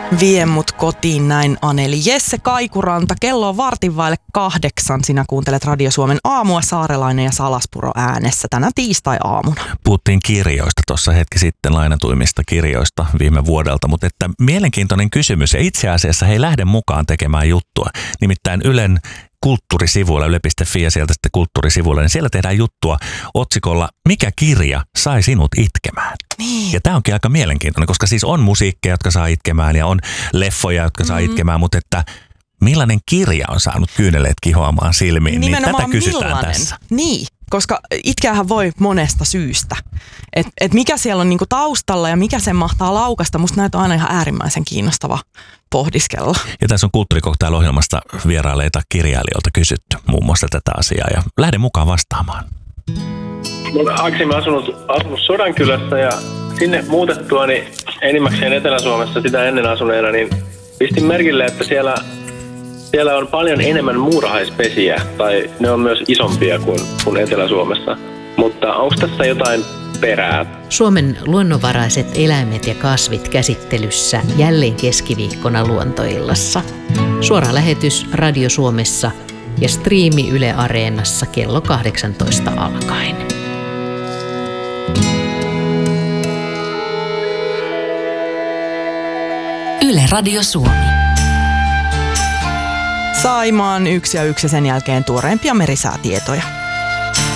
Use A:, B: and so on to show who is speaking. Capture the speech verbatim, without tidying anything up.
A: Vie mut kotiin, näin Aneli. Jesse Kaikuranta, kello on vartin vaille kahdeksan. Sinä kuuntelet Radio Suomen aamua, Saarelainen ja Salaspuro äänessä tänä tiistai-aamuna.
B: Puhuttiin kirjoista tuossa hetki sitten, lainatuimmista kirjoista viime vuodelta, mutta että mielenkiintoinen kysymys ja itse asiassa he ei lähde mukaan tekemään juttua. Nimittäin Ylen kulttuurisivuilla, yle piste fi ja sieltä sitten kulttuurisivuilla, niin siellä tehdään juttua otsikolla Mikä kirja sai sinut itkemään?
A: Niin.
B: Ja tämä onkin aika mielenkiintoinen, koska siis on musiikkeja, jotka saa itkemään ja on leffoja, jotka saa mm-hmm. itkemään, mutta että millainen kirja on saanut kyyneleet kihoamaan silmiin, niin tätä kysytään
A: millainen?
B: Tässä.
A: Niin, koska itkeähän voi monesta syystä. Että et mikä siellä on niinku taustalla ja mikä sen mahtaa laukasta, musta näitä on aina ihan äärimmäisen kiinnostava pohdiskella.
B: Ja tässä on Kulttuurikoktail-ohjelmasta vierailleita kirjailijoilta kysytty muun muassa tätä asiaa ja lähde mukaan vastaamaan.
C: Mä olen Aksimi asunut, asunut Sodankylässä ja sinne muutettua niin enimmäkseen Etelä-Suomessa sitä ennen asuneena, niin pistin merkille, että siellä, siellä on paljon enemmän muurahaispesiä tai ne on myös isompia kuin, kuin Etelä-Suomessa. Mutta onko tässä jotain perää?
D: Suomen luonnonvaraiset eläimet ja kasvit käsittelyssä jälleen keskiviikkona Luontoillassa. Suora lähetys Radio Suomessa ja striimi Yle Areenassa kello kahdeksantoista alkaen.
E: Yle Radio Suomi.
A: Saimaan yksi ja yksi sen jälkeen tuoreimpia merisäätietoja.